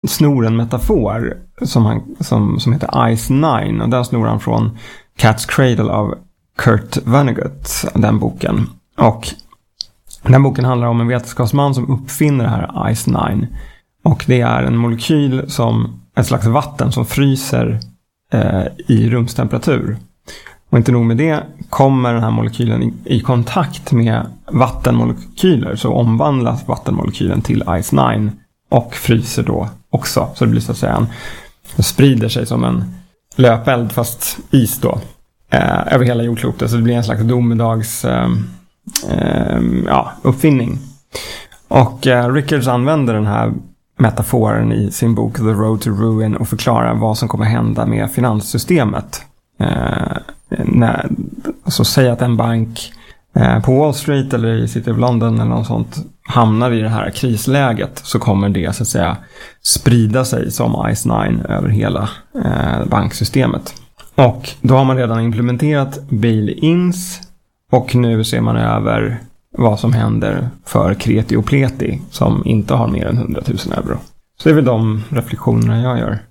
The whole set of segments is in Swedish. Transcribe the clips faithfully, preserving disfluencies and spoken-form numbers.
snor en metafor som, han, som, som heter Ice Nine, och där snor han från Cat's Cradle av Kurt Vonnegut, den boken. Och den boken handlar om en vetenskapsman som uppfinner det här Ice Nine, och det är en molekyl som ett slags vatten som fryser eh, i rumstemperatur. Och inte nog med det, kommer den här molekylen i, i kontakt med vattenmolekyler, så omvandlas vattenmolekylen till Ice Nine och fryser då också. Så det blir så att säga en, det sprider sig som en löpeld fast is då eh, över hela jordklotet. Så det blir en slags domedags eh, eh, ja, uppfinning. Och eh, Rickards använder den här metaforen i sin bok The Road to Ruin och förklarar vad som kommer hända med finanssystemet. Eh, när, alltså säg att en bank eh, på Wall Street eller i City of London eller något sånt hamnar i det här krisläget, så kommer det så att säga sprida sig som Ice Nine över hela eh, banksystemet. Och då har man redan implementerat bail-ins, och nu ser man över vad som händer för kreti och pleti som inte har mer än hundratusen euro. Så det är väl de reflektionerna jag gör.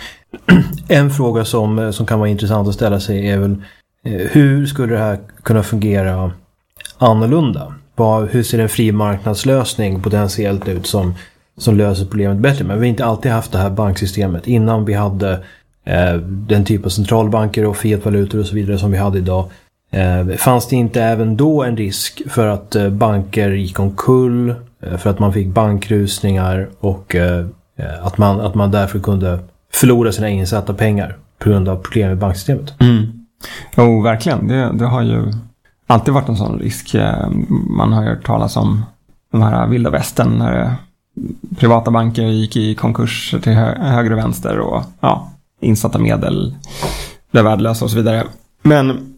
En fråga som, som kan vara intressant att ställa sig är väl, hur skulle det här kunna fungera annorlunda? Vad, hur ser en fri marknadslösning potentiellt ut som, som löser problemet bättre? Men vi har inte alltid haft det här banksystemet. Innan vi hade eh, den typ av centralbanker och fiatvalutor och så vidare som vi hade idag, eh, fanns det inte även då en risk för att eh, banker gick omkull, eh, för att man fick bankrusningar och eh, att, man, att man därför kunde förlora sina insatta pengar på grund av problem med banksystemet? Mm. Jo, verkligen. Det, det har ju alltid varit en sån risk. Man har ju hört talas om de här vilda västern när privata banker gick i konkurs till hö- höger och vänster, och ja, insatta medel blev värdelösa och så vidare. Men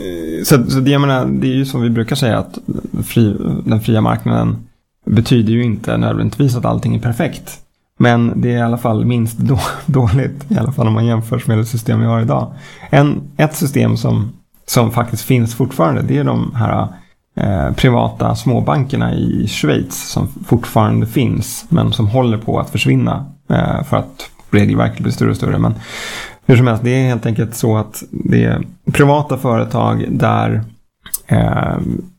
så, så det, jag menar, det är ju som vi brukar säga, att fri, den fria marknaden betyder ju inte nödvändigtvis att allting är perfekt. Men det är i alla fall minst då, dåligt, i alla fall om man jämför med det system vi har idag. En, ett system som, som faktiskt finns fortfarande, det är de här eh, privata småbankerna i Schweiz som fortfarande finns, men som håller på att försvinna eh, för att regelverket blir större och större. Men hur som helst, det är helt enkelt så att det är privata företag där eh,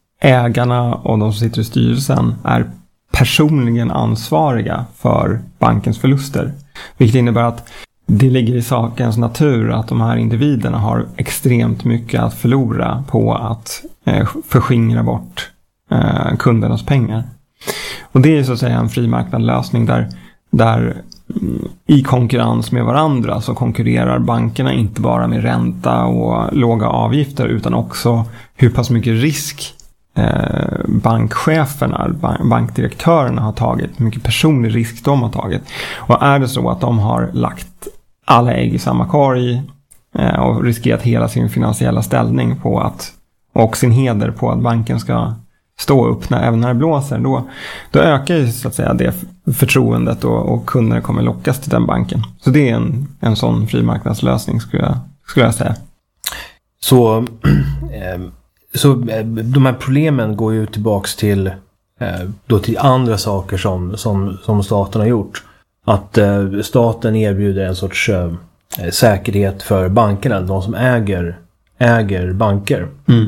ägarna och de som sitter i styrelsen är personligen ansvariga för bankens förluster. Vilket innebär att det ligger i sakens natur att de här individerna har extremt mycket att förlora på att eh, förskingra bort eh, kundernas pengar. Och det är så att säga en frimarknadslösning där, där mm, i konkurrens med varandra så konkurrerar bankerna inte bara med ränta och låga avgifter, utan också hur pass mycket risk Eh, bankcheferna, bank- bankdirektörerna har tagit, hur mycket personlig risk de har tagit. Och är det så att de har lagt alla ägg i samma korg eh, och riskerat hela sin finansiella ställning på att, och sin heder på att banken ska stå upp när, även när det blåser, då, då ökar ju så att säga det förtroendet, och, och kunder kommer lockas till den banken. Så det är en, en sån frimarknadslösning skulle jag, skulle jag säga. Så eh, Så de här problemen går ju tillbaks till, eh, då till andra saker som, som, som staten har gjort. Att eh, staten erbjuder en sorts eh, säkerhet för bankerna, de som äger, äger banker. Mm.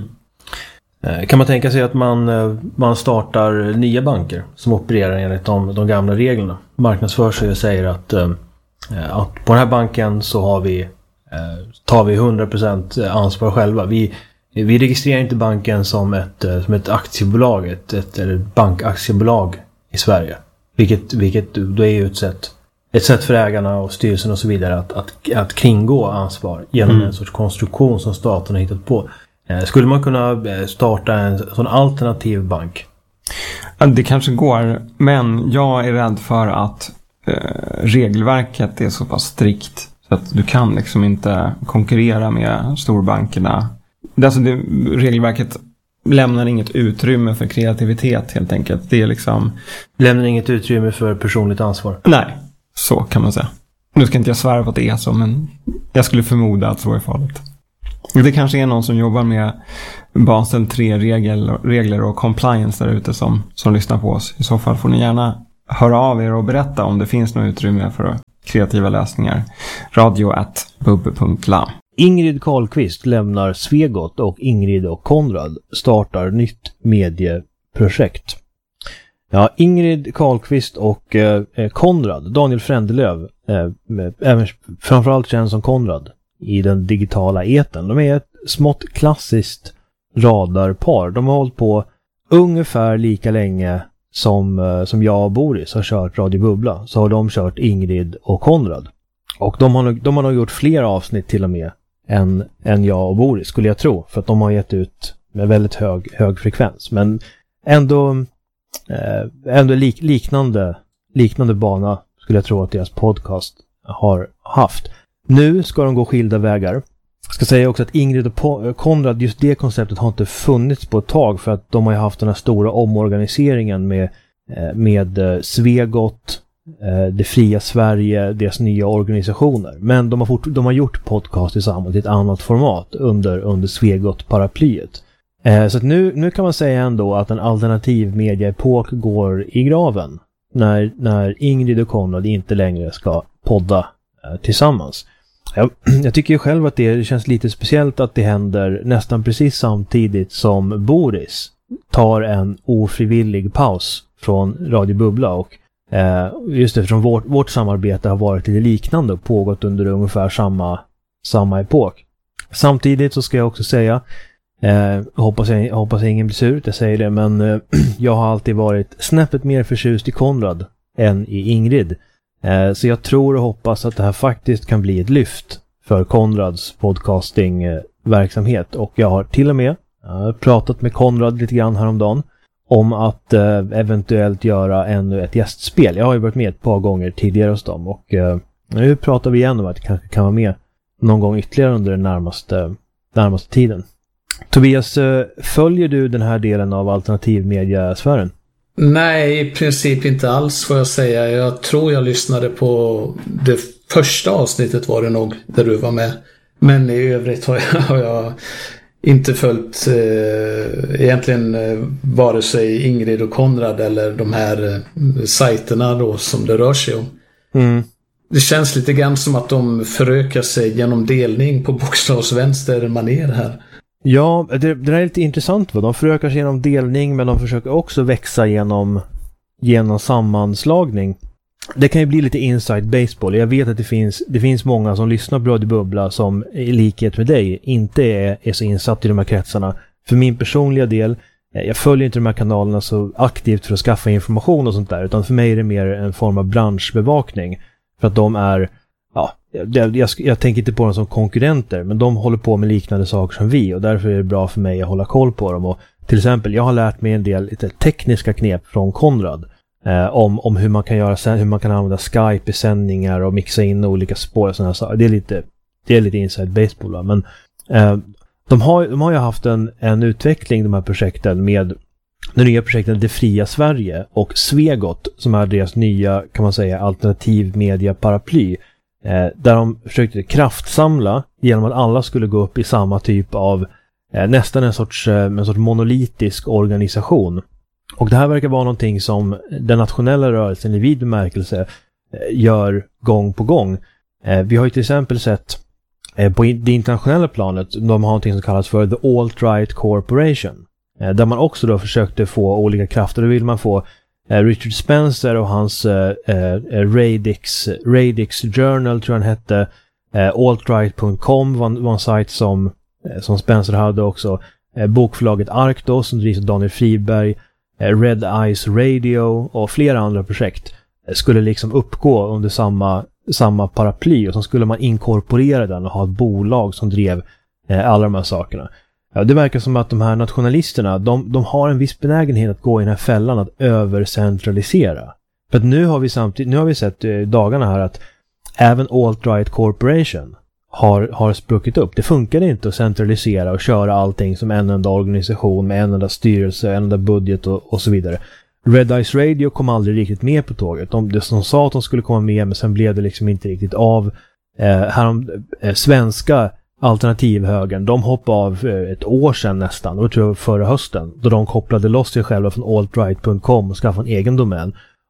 Eh, kan man tänka sig att man, eh, man startar nya banker som opererar enligt de, de gamla reglerna? Marknadsför sig och säger att, eh, att på den här banken så har vi, eh, tar vi hundra procent ansvar själva. Vi Vi registrerar inte banken som ett, som ett aktiebolag, ett, ett eller bankaktiebolag i Sverige. Vilket, vilket då är ju ett sätt, ett sätt för ägarna och styrelsen och så vidare att, att, att kringgå ansvar genom mm. en sorts konstruktion som staten har hittat på. Skulle man kunna starta en sån alternativ bank? Det kanske går, men jag är rädd för att eh, regelverket är så pass strikt så att du kan liksom inte konkurrera med storbankerna. Alltså det, regelverket lämnar inget utrymme för kreativitet helt enkelt. Det är liksom... Lämnar inget utrymme för personligt ansvar? Nej, så kan man säga. Nu ska inte jag svära på att det är så, men jag skulle förmoda att så är fallet. Det kanske är någon som jobbar med Basel tre-regler regler och compliance där ute som, som lyssnar på oss. I så fall får ni gärna hör av er och berätta om det finns något utrymme för kreativa lösningar. radio at bubbe punkt la. Ingrid Karlqvist lämnar Svegot och Ingrid och Konrad startar nytt medieprojekt. Ja, Ingrid Karlqvist och eh, Konrad, Daniel Frändelöv, eh, även framförallt känd som Konrad i den digitala etern. De är ett smått klassiskt radarpar. De har hållit på ungefär lika länge som, eh, som jag och Boris har kört Radio Bubbla. Så har de kört Ingrid och Konrad. Och de har, de har nog gjort fler avsnitt till och med än, än jag och Boris, skulle jag tro. För att de har gett ut med väldigt hög, hög frekvens. Men ändå... Eh, ändå lik, liknande, liknande bana skulle jag tro att deras podcast har haft. Nu ska de gå skilda vägar. Jag ska säga också att Ingrid och po- Konrad, just det konceptet har inte funnits på ett tag för att de har ju haft den här stora omorganiseringen med, eh, med eh, Svegot, eh, Det fria Sverige, deras nya organisationer. Men de har, fort, de har gjort podcast tillsammans i ett annat format under, under Svegot-paraplyet. Så att nu, nu kan man säga ändå att en alternativ medieepok går i graven när, när Ingrid och Konrad inte längre ska podda eh, tillsammans. Jag, jag tycker ju själv att det känns lite speciellt att det händer nästan precis samtidigt som Boris tar en ofrivillig paus från Radio Bubbla och eh, just eftersom vårt, vårt samarbete har varit lite liknande och pågått under ungefär samma, samma epok. Samtidigt så ska jag också säga Eh, hoppas, jag, hoppas jag ingen blir sur, jag säger det, men eh, jag har alltid varit snäppet mer förtjust i Konrad än i Ingrid. Eh, så jag tror och hoppas att det här faktiskt kan bli ett lyft för Konrads podcasting-verksamhet. Och jag har till och med eh, pratat med Konrad lite grann häromdagen om att eh, eventuellt göra ännu ett gästspel. Jag har ju varit med ett par gånger tidigare hos dem och eh, nu pratar vi igen om att det kanske kan vara med någon gång ytterligare under den närmaste, närmaste tiden. Tobias, följer du den här delen av alternativmediasfären? Nej, i princip inte alls får jag säga. Jag tror jag lyssnade på det första avsnittet var det nog där du var med. Men i övrigt har jag, har jag inte följt eh, egentligen eh, vare sig Ingrid och Konrad eller de här eh, sajterna då som det rör sig om. Mm. Det känns lite grann som att de förökar sig genom delning på bokstavsvänster manér här. Ja, det, det är lite intressant. Va? De förökar sig genom delning men de försöker också växa genom, genom sammanslagning. Det kan ju bli lite inside baseball. Jag vet att det finns, det finns många som lyssnar på Radio Bubbla som i likhet med dig inte är, är så insatt i de här kretsarna. För min personliga del, jag följer inte de här kanalerna så aktivt för att skaffa information och sånt där. Utan för mig är det mer en form av branschbevakning. För att de är... Ja, jag, jag, jag tänker inte på dem som konkurrenter, men de håller på med liknande saker som vi och därför är det bra för mig att hålla koll på dem. Och till exempel, jag har lärt mig en del lite tekniska knep från Konrad eh, om, om hur man kan göra hur man kan använda Skype i sändningar och mixa in olika spår och sådana saker. Det är lite, det är lite inside baseball, va? Men eh, de, har, de har ju haft en, en utveckling, de här projekten, med det nya projektet Det fria Sverige och Svegot som är deras nya, kan man säga, alternativ media paraply. Eh, där de försökte kraftsamla genom att alla skulle gå upp i samma typ av eh, nästan en sorts, eh, en sorts monolitisk organisation. Och det här verkar vara någonting som den nationella rörelsen i vid bemärkelse eh, gör gång på gång. Eh, vi har ju till exempel sett eh, på det internationella planet, de har någonting som kallas för The Alt-Right Corporation. Eh, där man också då försökte få olika krafter. Då vill man få Richard Spencer och hans eh, eh, Radix, Radix Journal tror jag han hette. Eh, Altright punkt com var, var en sajt som, eh, som Spencer hade också. Eh, bokförlaget Arktos som drivs av Daniel Friberg. Eh, Red Eyes Radio och flera andra projekt eh, skulle liksom uppgå under samma, samma paraply och så skulle man inkorporera den och ha ett bolag som drev eh, alla de här sakerna. Ja, det verkar som att de här nationalisterna, de, de har en viss benägenhet att gå i den här fällan att övercentralisera. För att nu har vi samtidigt, nu har vi sett i dagarna här att även Alt-Right Corporation har, har spruckit upp. Det funkar inte att centralisera och köra allting som en enda organisation med en enda styrelse, en enda budget och, och så vidare. Red Eyes Radio kom aldrig riktigt med på tåget. De, de sa att de skulle komma med men sen blev det liksom inte riktigt av. Eh, härom, eh, svenska alternativhögern, de hoppade av ett år sedan nästan, då tror jag förra hösten, då de kopplade loss sig själva från altright punkt com och skaffade en egen domän.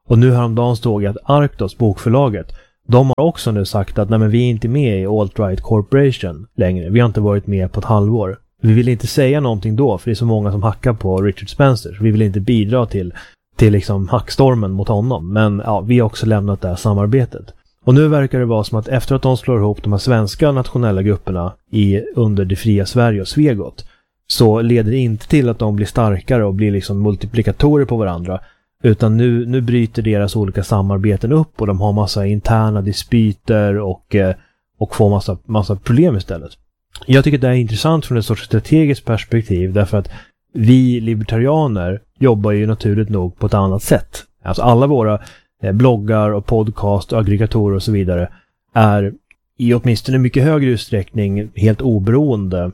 Och nu häromdagen stod jag att Arctos, bokförlaget, de har också nu sagt att nej, men vi är inte med i Alt-Right Corporation längre. Vi har inte varit med på ett halvår. Vi vill inte säga någonting då, för det är så många som hackar på Richard Spencer. Så vi vill inte bidra till, till liksom hackstormen mot honom. Men ja, vi har också lämnat det här samarbetet. Och nu verkar det vara som att efter att de slår ihop de här svenska nationella grupperna i, under det fria Sverige och Svegot, så leder det inte till att de blir starkare och blir liksom multiplikatorer på varandra. Utan nu, nu bryter deras olika samarbeten upp och de har massa interna dispyter och, och får massa, massa problem istället. Jag tycker det är intressant från ett sorts strategiskt perspektiv, därför att vi libertarianer jobbar ju naturligt nog på ett annat sätt. Alltså alla våra bloggar och podcast och aggregatorer och så vidare är i åtminstone mycket högre utsträckning helt oberoende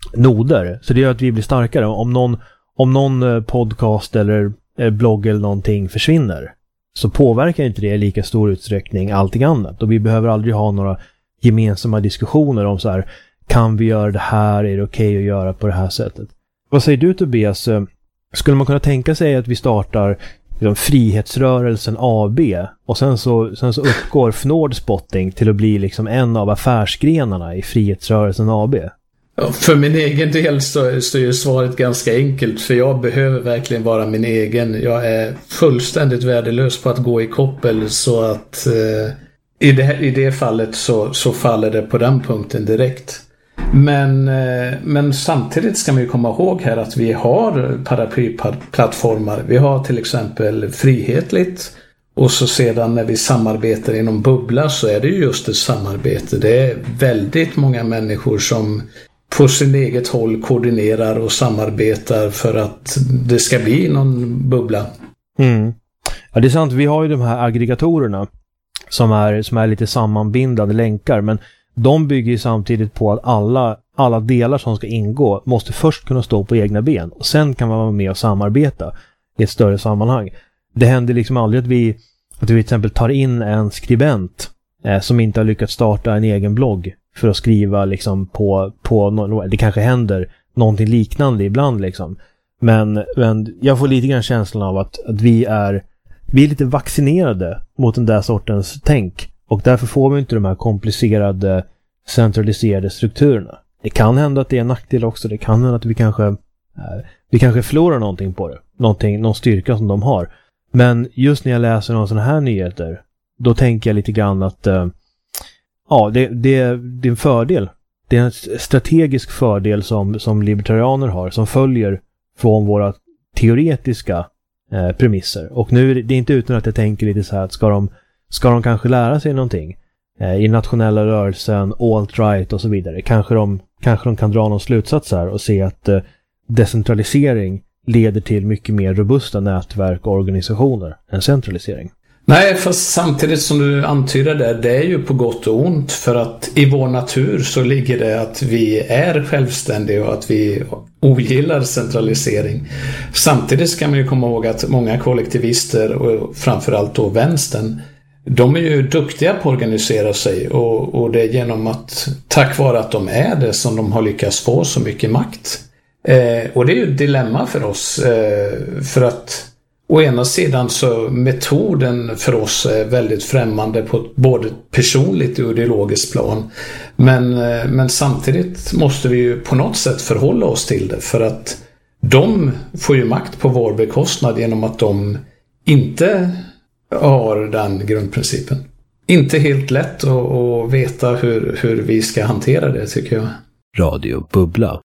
noder. Så det gör att vi blir starkare. Om någon, om någon podcast eller blogg eller någonting försvinner, så påverkar inte det i lika stor utsträckning allting annat. Och vi behöver aldrig ha några gemensamma diskussioner om så här, kan vi göra det här? Är det okej att göra på det här sättet? Vad säger du, Tobias? Skulle man kunna tänka sig att vi startar liksom Frihetsrörelsen A B och sen så, sen så uppgår Fnordspotting till att bli liksom en av affärsgrenarna i Frihetsrörelsen A B? Ja, för min egen del så, så är ju svaret ganska enkelt, för jag behöver verkligen vara min egen. Jag är fullständigt värdelös på att gå i koppel, så att eh, i, det, i det fallet så, så faller det på den punkten direkt. Men, eh, men samtidigt ska man ju komma ihåg här att vi har paraplyplattformar. Vi har till exempel Frihetligt, och så sedan när vi samarbetar inom Bubbla så är det ju just ett samarbete. Det är väldigt många människor som på sin eget håll koordinerar och samarbetar för att det ska bli någon bubbla. Mm. Ja, det är sant. Vi har ju de här aggregatorerna som är, som är lite sammanbindande länkar, men de bygger ju samtidigt på att alla, alla delar som ska ingå måste först kunna stå på egna ben, och sen kan man vara med och samarbeta i ett större sammanhang. Det händer liksom aldrig att vi, att vi till exempel tar in en skribent eh, som inte har lyckats starta en egen blogg för att skriva liksom på, på någon, det kanske händer någonting liknande ibland liksom. Men, men jag får lite grann känslan av att, att vi är vi är lite vaccinerade mot den där sortens tänk, och därför får vi inte de här komplicerade centraliserade strukturerna. Det kan hända att det är en nackdel också. Det kan hända att vi kanske eh, vi kanske förlorar någonting på det. Någonting, någon styrka som de har. Men just när jag läser någon sådana här nyheter, då tänker jag lite grann att eh, ja, det, det, det är en fördel. Det är en strategisk fördel som, som libertarianer har, som följer från våra teoretiska eh, premisser. Och nu är det inte utan att jag tänker lite så här att ska de, ska de kanske lära sig någonting eh, i nationella rörelsen, alt-right och så vidare. Kanske de, kanske de kan dra någon slutsats här och se att eh, decentralisering leder till mycket mer robusta nätverk och organisationer än centralisering. Nej, fast samtidigt som du antyder det, det är ju på gott och ont, för att i vår natur så ligger det att vi är självständiga och att vi ogillar centralisering. Samtidigt ska man ju komma ihåg att många kollektivister och framförallt då vänstern, de är ju duktiga på att organisera sig, och, och det är genom att, tack vare att de är det, som de har lyckats få så mycket makt. Eh, och det är ju ett dilemma för oss, eh, för att å ena sidan så metoden för oss är väldigt främmande på både personligt och ideologiskt plan. Men, men samtidigt måste vi ju på något sätt förhålla oss till det, för att de får ju makt på vår bekostnad genom att de inte har den grundprincipen. Inte helt lätt att, att veta hur, hur vi ska hantera det, tycker jag. Radio Bubbla.